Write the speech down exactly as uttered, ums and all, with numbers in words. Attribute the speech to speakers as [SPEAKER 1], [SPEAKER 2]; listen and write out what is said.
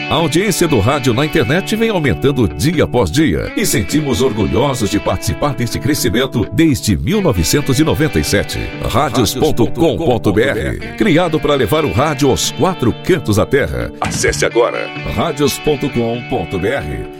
[SPEAKER 1] A audiência do rádio na internet vem aumentando dia após dia e sentimos orgulhosos de participar deste crescimento desde mil novecentos e noventa e sete. Radios ponto com ponto br, criado para levar o rádio aos quatro cantos da terra. Acesse agora radios ponto com ponto br